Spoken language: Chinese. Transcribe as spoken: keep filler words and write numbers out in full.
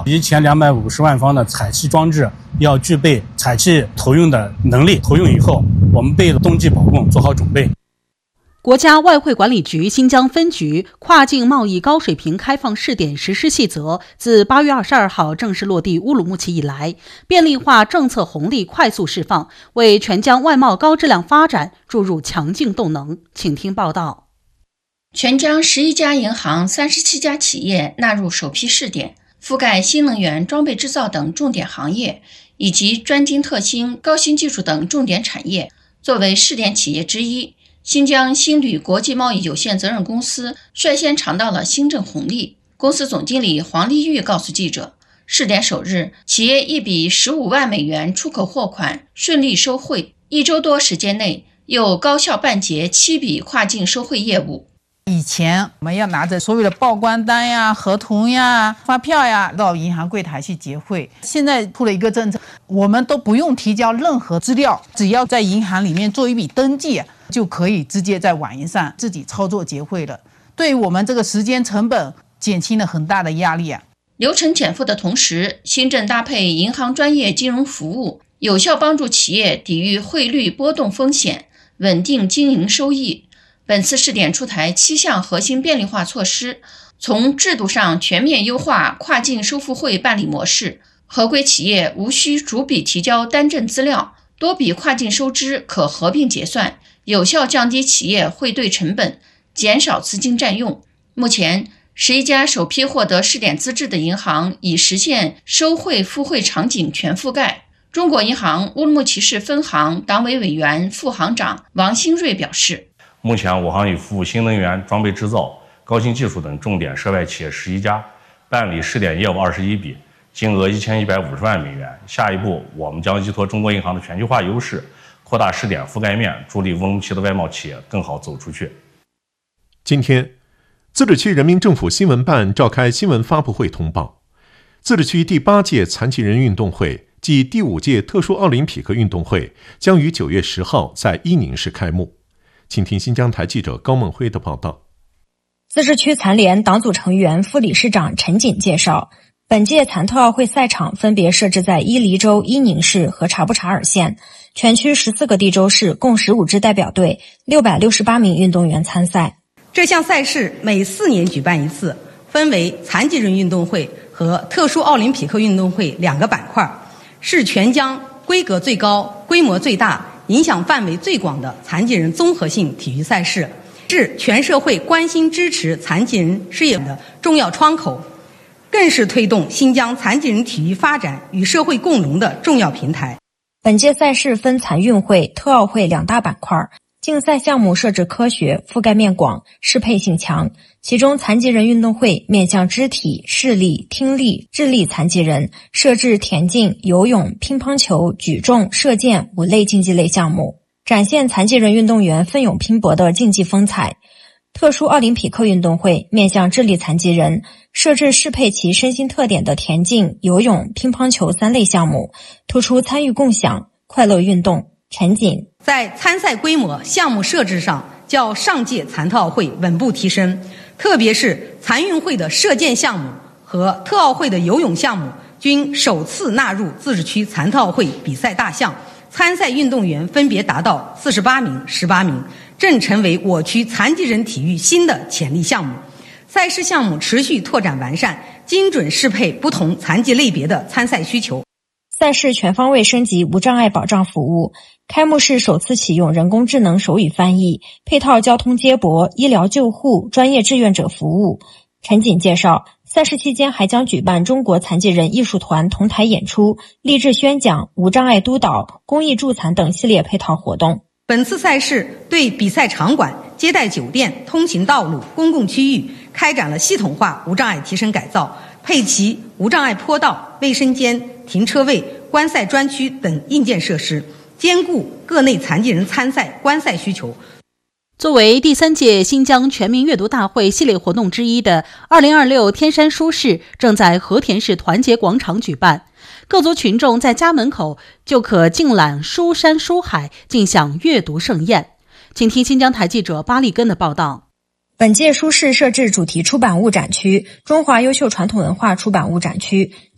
一千两百五十万方的采气装置要具备采气投用的能力，投用以后，我们为冬季保供做好准备。 国家外汇管理局新疆分局跨境贸易高水平开放试点实施细则自八月二十二号正式落地乌鲁木齐以来，便利化政策红利快速释放，为全疆外贸高质量发展注入强劲动能。请听报道。 全疆十一家银行、三十七家企业纳入首批试点，覆盖新能源、装备制造等重点行业，以及专精特新、高新技术等重点产业。作为试点企业之一，新疆新旅国际贸易有限责任公司率先尝到了新政红利。公司总经理黄丽玉告诉记者，试点首日，企业一笔十五万美元出口货款顺利收汇，一周多时间内又高效办结七笔跨境收汇业务。 以前我们要拿着所有的报关单呀、合同呀、发票呀到银行柜台去结汇，现在出了一个政策，我们都不用提交任何资料，只要在银行里面做一笔登记，就可以直接在网页上自己操作结汇了。对于我们这个时间成本减轻了很大的压力啊。 流程减负的同时，新政搭配银行专业金融服务，有效帮助企业抵御汇率波动风险，稳定经营收益。本次试点出台七项核心便利化措施，从制度上全面优化跨境收付汇办理模式，合规企业无需逐笔提交单证资料，多笔跨境收支可合并结算，有效降低企业汇兑成本，减少资金占用。目前，十一家首批获得试点资质的银行已实现收汇付汇场景全覆盖。中国银行乌鲁木齐市分行党委委员、副行长王新瑞表示， 目前我行已服务新能源、装备制造、高新技术等重点涉外企业十一家，办理试点业务二十一笔，金额一千一百五十万美元。下一步，我们将依托中国银行的全球化优势，扩大试点覆盖面，助力乌鲁木齐的外贸企业更好走出去。 今天，自治区人民政府新闻办召开新闻发布会通报，自治区第八届残疾人运动会暨第五届特殊奥林匹克运动会将于九月十号在伊宁市开幕。请听新疆台记者高梦辉的报道。 自治区残联党组成员、副理事长陈锦介绍，本届残特奥会赛场分别设置在伊犁州伊宁市和察布查尔县，全区十四个地州市共十五支代表队，六百六十八名运动员参赛。 这项赛事每四年举办一次，分为残疾人运动会和特殊奥林匹克运动会两个板块，是全疆规格最高、规模最大、影响范围最广的残疾人综合性体育赛事，是全社会关心支持残疾人事业的重要窗口，更是推动新疆残疾人体育发展与社会共荣的重要平台。 本届赛事分残运会、特奥会两大板块，竞赛项目设置科学，覆盖面广，适配性强。其中残疾人运动会面向肢体、视力、听力、智力残疾人，设置田径、游泳、乒乓球、举重、射箭五类竞技类项目，展现残疾人运动员奋勇拼搏的竞技风采。特殊奥林匹克运动会面向智力残疾人，设置适配其身心特点的田径、游泳、乒乓球三类项目，突出参与共享、快乐运动。陈锦在参赛规模、项目设置上较上届残特奥会稳步提升，特别是残运会的射箭项目和特奥会的游泳项目均首次纳入自治区残特奥会比赛大项，参赛运动员分别达到四十八名、十八名，正成为我区残疾人体育新的潜力项目。赛事项目持续拓展完善，精准适配不同残疾类别的参赛需求。 赛事全方位升级无障碍保障服务，开幕式首次启用人工智能手语翻译，配套交通接驳、医疗救护、专业志愿者服务。陈锦介绍，赛事期间还将举办中国残疾人艺术团同台演出、励志宣讲、无障碍督导、公益助残等系列配套活动。 本次赛事对比赛场馆、接待酒店、通行道路、公共区域开展了系统化无障碍提升改造，配齐无障碍坡道、卫生间、停车位、观赛专区等硬件设施，兼顾各类残疾人参赛观赛需求。 作为第三届新疆全民阅读大会系列活动之一的二零二六天山书市正在和田市团结广场举办，各族群众在家门口就可尽览书山书海，尽享阅读盛宴。请听新疆台记者巴利根的报道。 本届书市设置主题出版物展区、中华优秀传统文化出版物展区、